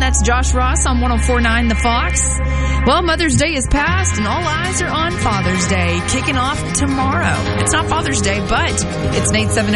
That's Josh Ross on 104.9 The Fox. Well, Mother's Day is past, and all eyes are on Father's Day, kicking off tomorrow. It's not Father's Day, but it's Nate 7